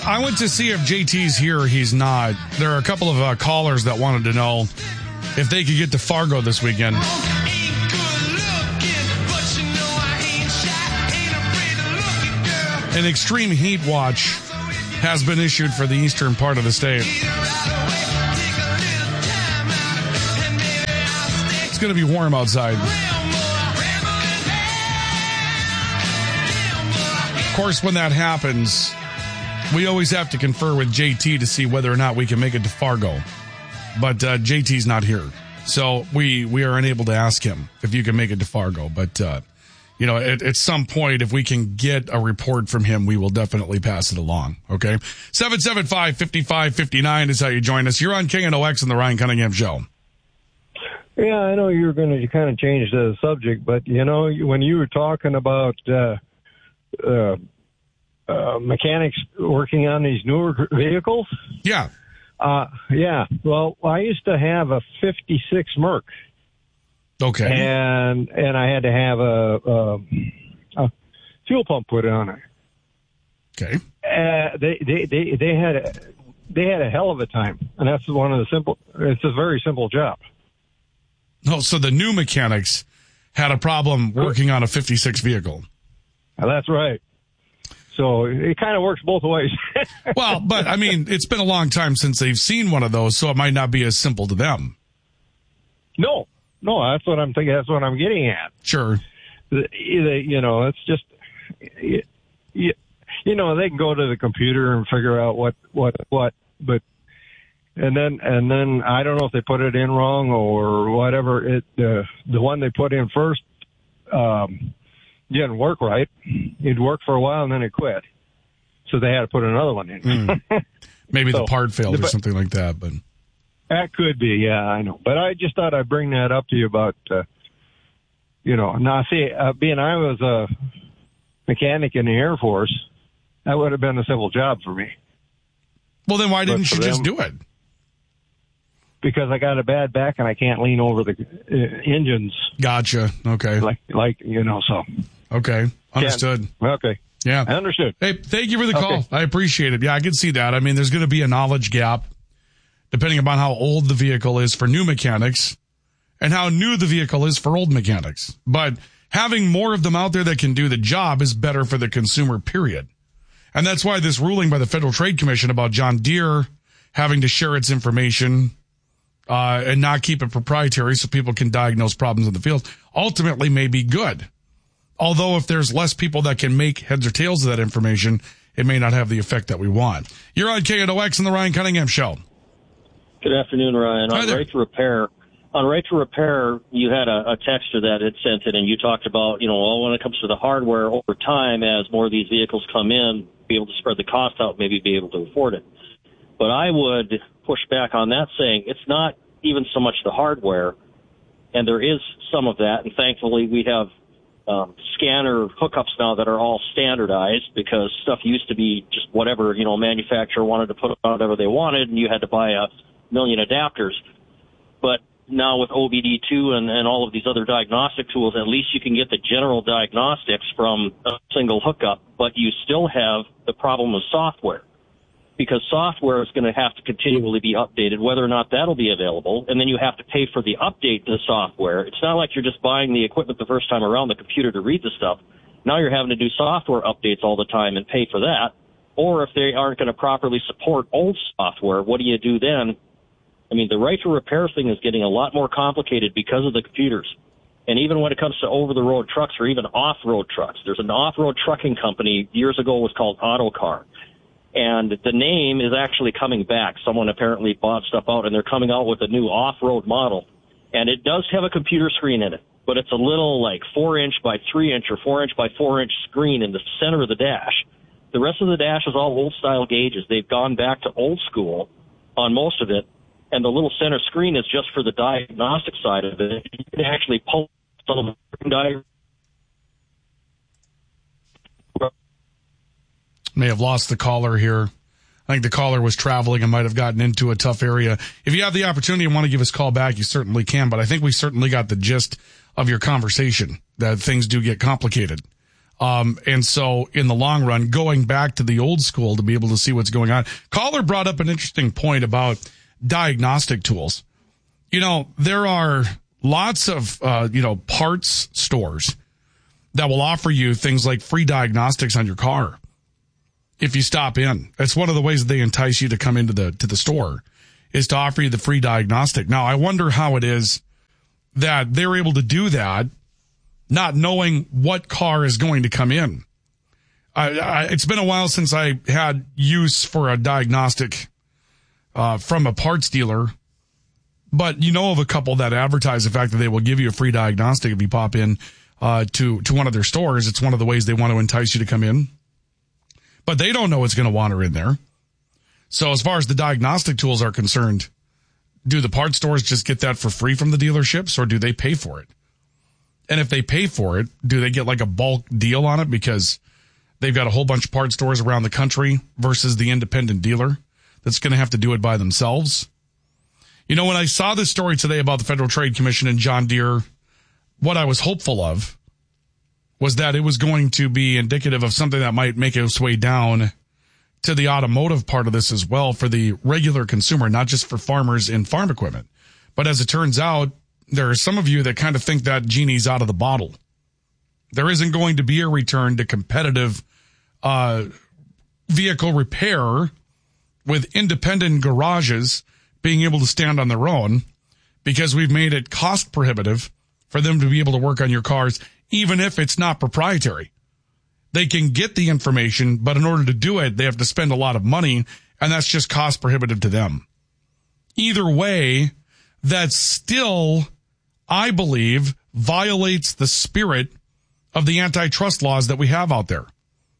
I went to see if JT's here. He's not. There are a couple of callers that wanted to know if they could get to Fargo this weekend. An extreme heat watch has been issued for the eastern part of the state. It's going to be warm outside. Of course, when that happens, we always have to confer with JT to see whether or not we can make it to Fargo. But JT's not here. So we are unable to ask him if you can make it to Fargo. But, at some point, if we can get a report from him, we will definitely pass it along. Okay? 775-5559 is how you join us. You're on KNOX and the Ryan Cunningham Show. Yeah, I know you're going to kind of change the subject, but, when you were talking about mechanics working on these newer vehicles. Yeah. Well, I used to have a 56 Merc. Okay. And I had to have a fuel pump put on it. Okay. They had a hell of a time, and that's one of the simple. It's a very simple job. Oh, so the new mechanics had a problem working on a 56 vehicle. That's right. So it kind of works both ways. Well, but I mean, it's been a long time since they've seen one of those, so it might not be as simple to them. No, that's what I'm thinking. That's what I'm getting at. Sure. It's just, they can go to the computer and figure out what, but, and then I don't know if they put it in wrong or whatever. The one they put in first, didn't work right. It worked for a while and then it quit. So they had to put another one in. Maybe the part failed or something like that, but that could be, yeah, I know. But I just thought I'd bring that up to you about, now see, being I was a mechanic in the Air Force, that would have been a simple job for me. Well, then why didn't you just do it? Because I got a bad back and I can't lean over the engines. Gotcha. Okay. So. Okay. Understood. Okay. Yeah. I understood. Hey, thank you for the call. I appreciate it. Yeah, I can see that. I mean, there's going to be a knowledge gap depending upon how old the vehicle is for new mechanics and how new the vehicle is for old mechanics. But having more of them out there that can do the job is better for the consumer, period. And that's why this ruling by the Federal Trade Commission about John Deere having to share its information and not keep it proprietary so people can diagnose problems in the field ultimately may be good. Although if there's less people that can make heads or tails of that information, it may not have the effect that we want. You're on KNOX and the Ryan Cunningham Show. Good afternoon, Ryan. On Right to Repair, you had a texter that had sent it, and you talked about, when it comes to the hardware over time, as more of these vehicles come in, be able to spread the cost out, maybe be able to afford it. But I would push back on that, saying it's not even so much the hardware, and there is some of that, and thankfully we have scanner hookups now that are all standardized, because stuff used to be just whatever, manufacturer wanted to put out whatever they wanted, and you had to buy a million adapters. But now with OBD2 and all of these other diagnostic tools, at least you can get the general diagnostics from a single hookup, but you still have the problem of software, because software is going to have to continually be updated, whether or not that'll be available, and then you have to pay for the update to the software. It's not like you're just buying the equipment the first time around, the computer to read the stuff. Now you're having to do software updates all the time and pay for that. Or if they aren't going to properly support old software, what do you do then? I mean, the right to repair thing is getting a lot more complicated because of the computers. And even when it comes to over-the-road trucks or even off-road trucks, there's an off-road trucking company years ago was called Autocar. And the name is actually coming back. Someone apparently bought stuff out, and they're coming out with a new off-road model. And it does have a computer screen in it, but it's a little 4-inch by 3-inch or 4-inch by 4-inch screen in the center of the dash. The rest of the dash is all old-style gauges. They've gone back to old school on most of it, and the little center screen is just for the diagnostic side of it. You can actually pull some of the diagrams. May have lost the caller here. I think the caller was traveling and might have gotten into a tough area. If you have the opportunity and want to give us a call back, you certainly can. But I think we certainly got the gist of your conversation, that things do get complicated And so in the long run, going back to the old school to be able to see what's going on. Caller brought up an interesting point about diagnostic tools. There are lots of, parts stores that will offer you things like free diagnostics on your car if you stop in. That's one of the ways that they entice you to come into the store, is to offer you the free diagnostic. Now, I wonder how it is that they're able to do that, not knowing what car is going to come in. It's been a while since I had use for a diagnostic from a parts dealer, but of a couple that advertise the fact that they will give you a free diagnostic if you pop in to one of their stores. It's one of the ways they want to entice you to come in. But they don't know what's going to wander in there. So as far as the diagnostic tools are concerned, do the parts stores just get that for free from the dealerships, or do they pay for it? And if they pay for it, do they get like a bulk deal on it because they've got a whole bunch of parts stores around the country versus the independent dealer that's going to have to do it by themselves? When I saw this story today about the Federal Trade Commission and John Deere, what I was hopeful of was that it was going to be indicative of something that might make its way down to the automotive part of this as well, for the regular consumer, not just for farmers in farm equipment. But as it turns out, there are some of you that kind of think that genie's out of the bottle. There isn't going to be a return to competitive vehicle repair with independent garages being able to stand on their own, because we've made it cost prohibitive for them to be able to work on your cars, even if it's not proprietary. They can get the information, but in order to do it, they have to spend a lot of money, and that's just cost prohibitive to them. Either way, that still, I believe, violates the spirit of the antitrust laws that we have out there.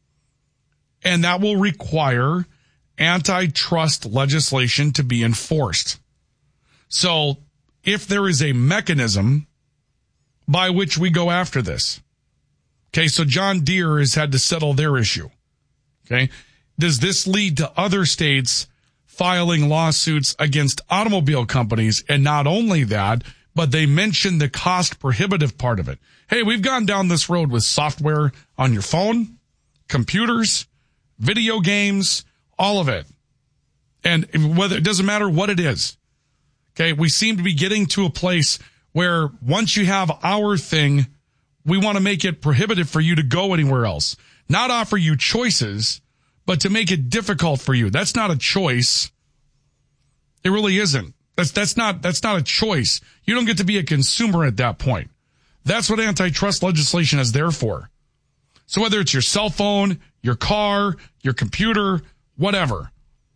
And that will require antitrust legislation to be enforced. So if there is a mechanism by which we go after this, okay, so John Deere has had to settle their issue, okay, does this lead to other states filing lawsuits against automobile companies? And not only that, but they mention the cost prohibitive part of it. Hey, we've gone down this road with software on your phone, computers, video games, all of it. And whether it doesn't matter what it is. Okay, we seem to be getting to a place where once you have our thing, we want to make it prohibitive for you to go anywhere else. Not offer you choices, but to make it difficult for you. That's not a choice. It really isn't. That's not a choice. You don't get to be a consumer at that point. That's what antitrust legislation is there for. So whether it's your cell phone, your car, your computer, whatever,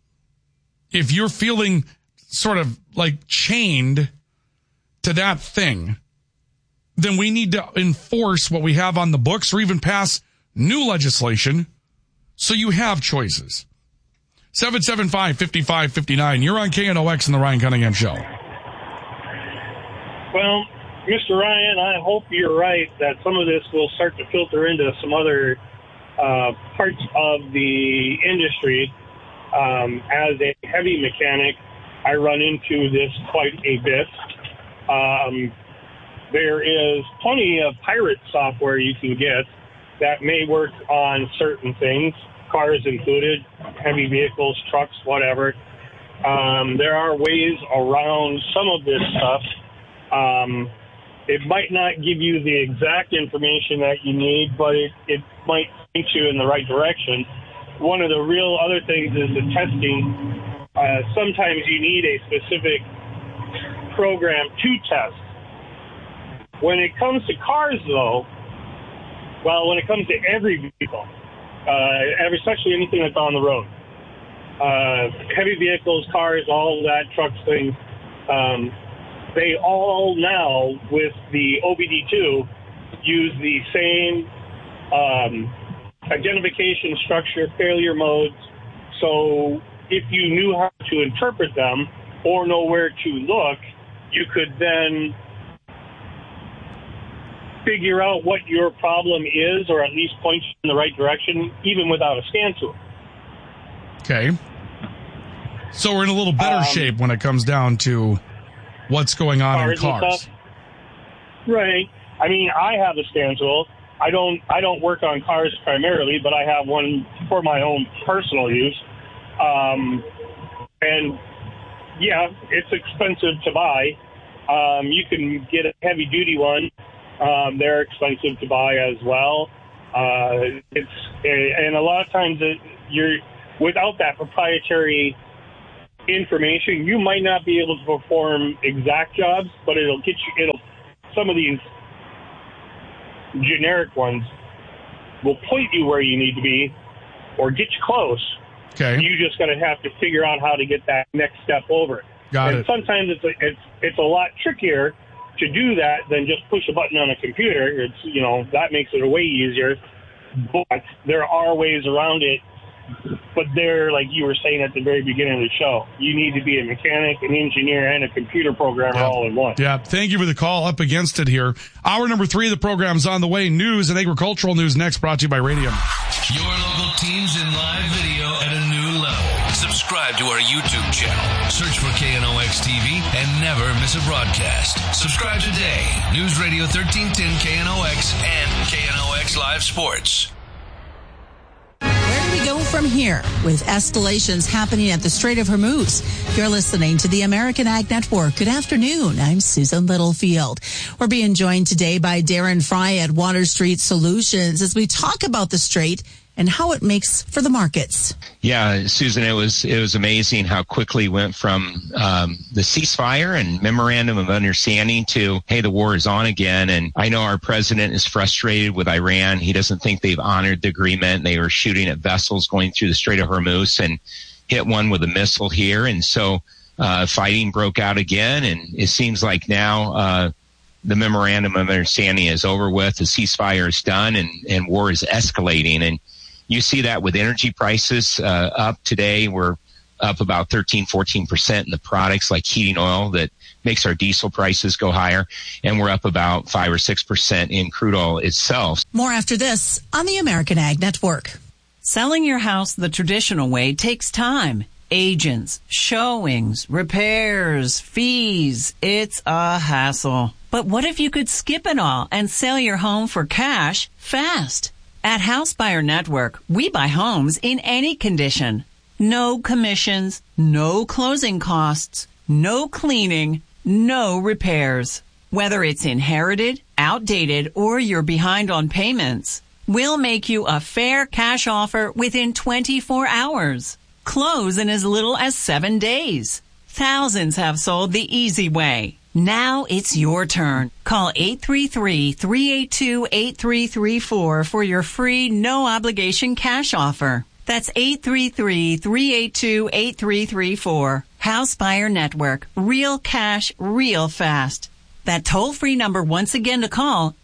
if you're feeling sort of like chained to that thing, then we need to enforce what we have on the books, or even pass new legislation so you have choices. 775-5559. You're on KNOX and the Ryan Cunningham Show. Well, Mr. Ryan, I hope you're right that some of this will start to filter into some other parts of the industry. As a heavy mechanic, I run into this quite a bit. There is plenty of pirate software you can get that may work on certain things, cars included, heavy vehicles, trucks, whatever. There are ways around some of this stuff. It might not give you the exact information that you need, but it might point you in the right direction. One of the real other things is the testing. Sometimes you need a specific program to test. When it comes to cars, though, well, when it comes to every vehicle, especially anything that's on the road, heavy vehicles, cars, all that, trucks, things, they all now, with the OBD2, use the same identification structure, failure modes. So if you knew how to interpret them or know where to look, you could then figure out what your problem is, or at least point you in the right direction, even without a scan tool. Okay. So we're in a little better shape when it comes down to what's going on in cars. Right. I mean, I have a scan tool. I don't work on cars primarily, but I have one for my own personal use. And yeah, it's expensive to buy. You can get a heavy duty one. They're expensive to buy as well. And a lot of times you're without that proprietary information, you might not be able to perform exact jobs, but some of these generic ones will point you where you need to be or get you close. Okay. You just got to have to figure out how to get that next step over it. Got it. Sometimes it's a lot trickier to do that than just push a button on a computer. It's, that makes it way easier. But there are ways around it. But they're, like you were saying at the very beginning of the show, you need to be a mechanic, an engineer, and a computer programmer all in one. Yeah, thank you for the call. Up against it here. Hour number 3 of the program's on the way. News and agricultural news next, brought to you by Radium. Your local teams in live video at a new level. Subscribe to our YouTube channel. Search for KNOX TV and never miss a broadcast. Subscribe today. News Radio 1310 KNOX and KNOX Live Sports. Where do we go from here with escalations happening at the Strait of Hormuz? You're listening to the American Ag Network. Good afternoon. I'm Susan Littlefield. We're being joined today by Darren Fry at Water Street Solutions as we talk about the Strait and how it makes for the markets. Yeah, Susan, it was amazing how quickly it went from the ceasefire and memorandum of understanding to, hey, the war is on again. And I know our president is frustrated with Iran. He doesn't think they've honored the agreement. They were shooting at vessels going through the Strait of Hormuz and hit one with a missile here. And so fighting broke out again. And it seems like now the memorandum of understanding is over with. The ceasefire is done and war is escalating. And you see that with energy prices up today. We're up about 13-14% in the products like heating oil that makes our diesel prices go higher. And we're up about 5 or 6% in crude oil itself. More after this on the American Ag Network. Selling your house the traditional way takes time. Agents, showings, repairs, fees. It's a hassle. But what if you could skip it all and sell your home for cash fast? At House Buyer Network, we buy homes in any condition. No commissions, no closing costs, no cleaning, no repairs. Whether it's inherited, outdated, or you're behind on payments, we'll make you a fair cash offer within 24 hours. Close in as little as 7 days. Thousands have sold the easy way. Now it's your turn. Call 833-382-8334 for your free, no-obligation cash offer. That's 833-382-8334. House Buyer Network. Real cash, real fast. That toll-free number once again to call,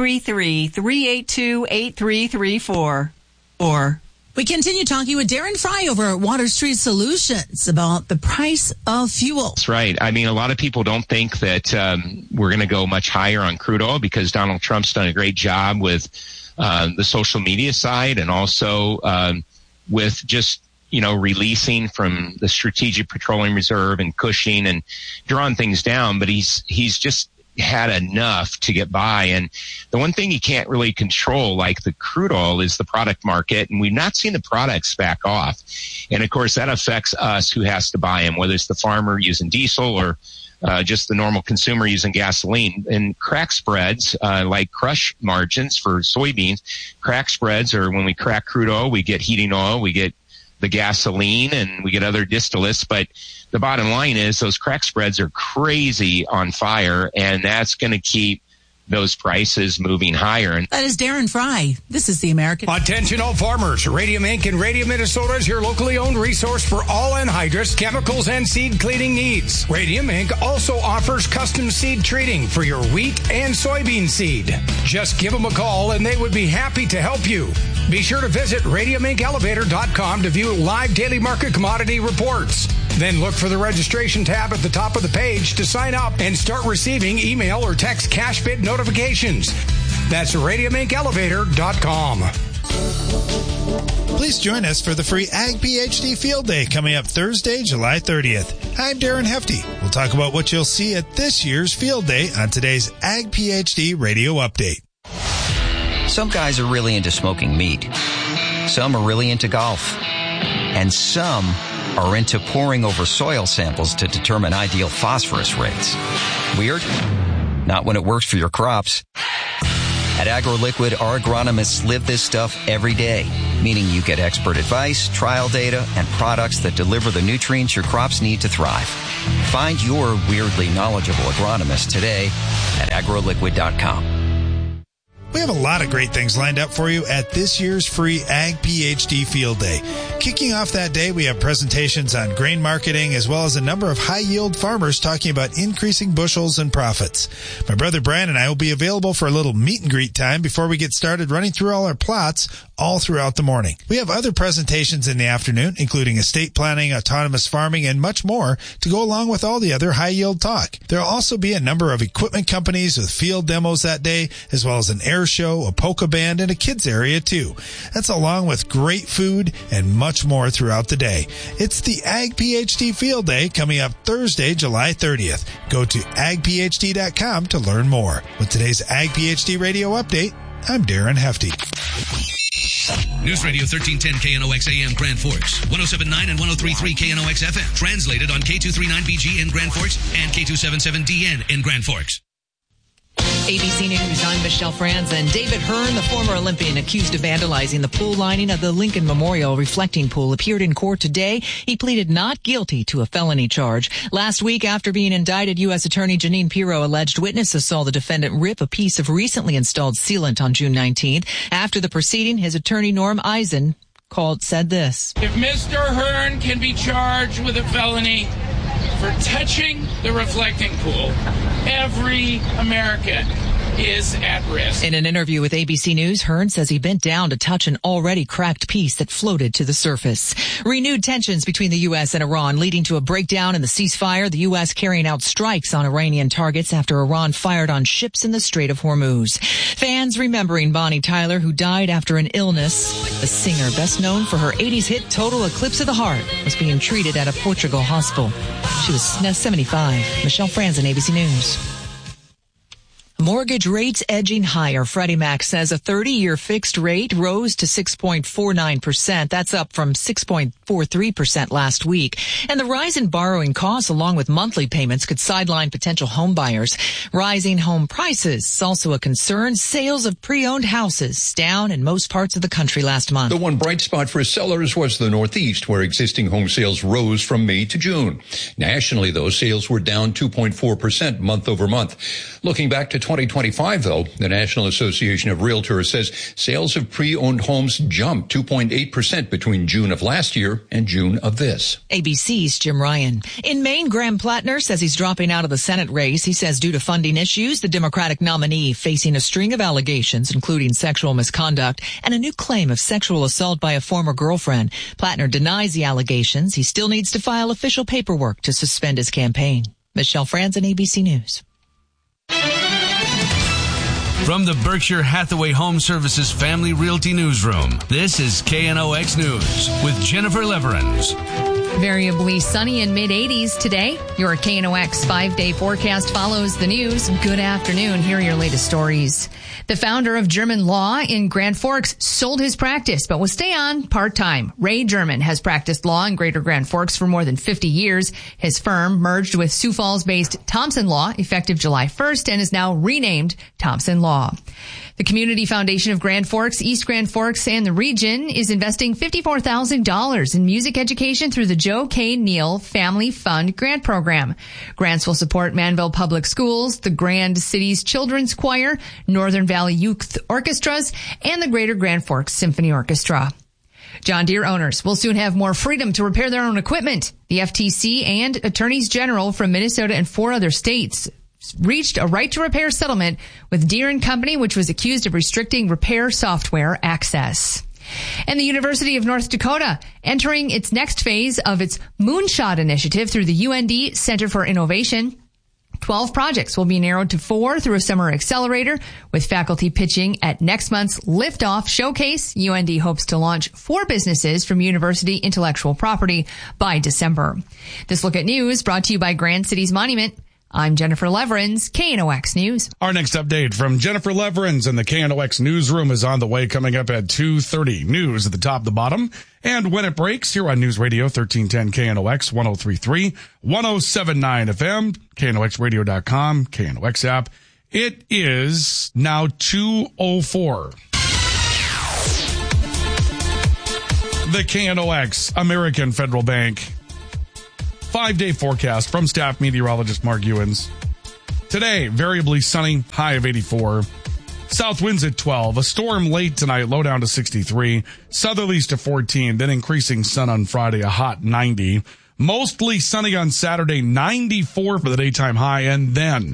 833-382-8334. Or we continue talking with Darren Fry over at Water Street Solutions about the price of fuel. That's right. I mean, a lot of people don't think that we're going to go much higher on crude oil because Donald Trump's done a great job with the social media side and also with just, releasing from the Strategic Petroleum Reserve and Cushing and drawing things down. But he's just had enough to get by. And the one thing you can't really control, like the crude oil, is the product market. And we've not seen the products back off. And of course, that affects us who has to buy them, whether it's the farmer using diesel or just the normal consumer using gasoline. And crack spreads, like crush margins for soybeans, crack spreads are when we crack crude oil, we get heating oil, we get the gasoline, and we get other distillates. But the bottom line is those crack spreads are crazy on fire, and that's going to keep those prices moving higher. And that is Darren Fry. This is the American. Attention all farmers. Radium Inc. in Radium, Minnesota is your locally owned resource for all anhydrous, chemicals, and seed cleaning needs. Radium Inc. also offers custom seed treating for your wheat and soybean seed. Just give them a call and they would be happy to help you. Be sure to visit radiumincelevator.com to view live daily market commodity reports. Then look for the registration tab at the top of the page to sign up and start receiving email or text cash bid notifications. That's radiumincelevator.com. Please join us for the free Ag PhD Field Day coming up Thursday, July 30th. I'm Darren Hefty. We'll talk about what you'll see at this year's Field Day on today's Ag PhD Radio Update. Some guys are really into smoking meat. Some are really into golf. And some are into poring over soil samples to determine ideal phosphorus rates. Weird? Not when it works for your crops. At AgroLiquid, our agronomists live this stuff every day, meaning you get expert advice, trial data, and products that deliver the nutrients your crops need to thrive. Find your weirdly knowledgeable agronomist today at agroliquid.com. We have a lot of great things lined up for you at this year's free Ag PhD Field Day. Kicking off that day, we have presentations on grain marketing as well as a number of high-yield farmers talking about increasing bushels and profits. My brother Brian and I will be available for a little meet and greet time before we get started running through all our plots all throughout the morning. We have other presentations in the afternoon, including estate planning, autonomous farming, and much more to go along with all the other high-yield talk. There will also be a number of equipment companies with field demos that day, as well as an air show, a polka band, and a kids area too. That's along with great food and much more throughout the day. It's the Ag PhD Field Day coming up Thursday, July 30th. Go to agphd.com to learn more. With today's Ag PhD Radio Update, I'm Darren Hefty. News Radio 1310 KNOX AM Grand Forks, 107.9 and 103.3 KNOX FM. Translated on K239BG in Grand Forks and K277DN in Grand Forks. ABC News, I'm Michelle Franzen. David Hearn, the former Olympian accused of vandalizing the pool lining of the Lincoln Memorial Reflecting Pool, appeared in court today. He pleaded not guilty to a felony charge. Last week, after being indicted, U.S. Attorney Janine Pirro alleged witnesses saw the defendant rip a piece of recently installed sealant on June 19th. After the proceeding, his attorney Norm Eisen said this. If Mr. Hearn can be charged with a felony for touching the reflecting pool, every American is at risk. In an interview with ABC News, Hearn says he bent down to touch an already cracked piece that floated to the surface. Renewed tensions between the U.S. and Iran leading to a breakdown in the ceasefire, the U.S. carrying out strikes on Iranian targets after Iran fired on ships in the Strait of Hormuz. Fans remembering Bonnie Tyler, who died after an illness. The singer, best known for her 80s hit Total Eclipse of the Heart, was being treated at a Portugal hospital. She was 75. Michelle Franzen, ABC News. Mortgage rates edging higher. Freddie Mac says a 30-year fixed rate rose to 6.49%. That's up from 6.43% last week. And the rise in borrowing costs along with monthly payments could sideline potential home buyers. Rising home prices is also a concern. Sales of pre-owned houses down in most parts of the country last month. The one bright spot for sellers was the Northeast, where existing home sales rose from May to June. Nationally, though, sales were down 2.4% month over month. Looking back to 2025, though, the National Association of Realtors says sales of pre-owned homes jumped 2.8% between June of last year and June of this. ABC's Jim Ryan. In Maine, Graham Plattner says he's dropping out of the Senate race. He says due to funding issues, the Democratic nominee facing a string of allegations, including sexual misconduct and a new claim of sexual assault by a former girlfriend. Plattner denies the allegations. He still needs to file official paperwork to suspend his campaign. Michelle Franzen, ABC News. From the Berkshire Hathaway Home Services Family Realty Newsroom, this is KNOX News with Jennifer Leverins. Variably sunny in mid-80s today. Your KNOX 5-day forecast follows the news. Good afternoon. Here are your latest stories. The founder of German Law in Grand Forks sold his practice, but will stay on part-time. Ray German has practiced law in Greater Grand Forks for more than 50 years. His firm merged with Sioux Falls-based Thompson Law effective July 1st and is now renamed Thompson Law. The Community Foundation of Grand Forks, East Grand Forks, and the region is investing $54,000 in music education through the Joe K. Neal Family Fund Grant Program. Grants will support Manville Public Schools, the Grand Cities Children's Choir, Northern Valley Youth Orchestras, and the Greater Grand Forks Symphony Orchestra. John Deere owners will soon have more freedom to repair their own equipment. The FTC and attorneys general from Minnesota and 4 other states reached a right to repair settlement with Deere & Company, which was accused of restricting repair software access. And the University of North Dakota entering its next phase of its Moonshot initiative through the UND Center for Innovation. 12 projects will be narrowed to 4 through a summer accelerator, with faculty pitching at next month's Liftoff Showcase. UND hopes to launch 4 businesses from university intellectual property by December. This look at news brought to you by Grand Cities Monument. I'm Jennifer Leverins, KNOX News. Our next update from Jennifer Leverins in the KNOX newsroom is on the way, coming up at 2:30. News at the top, the bottom, and when it breaks here on News Radio 1310 KNOX 103.3, 107.9 FM, KNOXradio.com, KNOX app. It is now 2:04. The KNOX American Federal Bank 5-day forecast from staff meteorologist Mark Ewens. Today, variably sunny, high of 84. South winds at 12. A storm late tonight, low down to 63. Southerlies to 14. Then increasing sun on Friday, a hot 90. Mostly sunny on Saturday, 94 for the daytime high. And then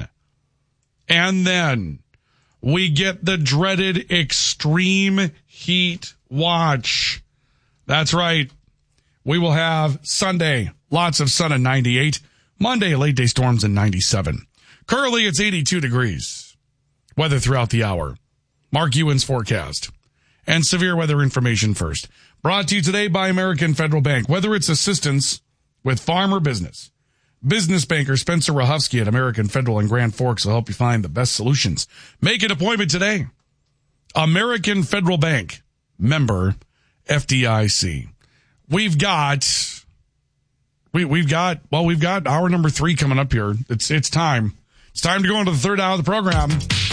we get the dreaded extreme heat watch. That's right. We will have Sunday, lots of sun at 98. Monday, late day storms at 97. Currently, it's 82 degrees. Weather throughout the hour. Mark Ewan's forecast. And severe weather information first. Brought to you today by American Federal Bank. Whether it's assistance with farm or business, business banker Spencer Rahofsky at American Federal in Grand Forks will help you find the best solutions. Make an appointment today. American Federal Bank. Member FDIC. We've got hour number 3 coming up here. It's time. It's time to go into the third hour of the program.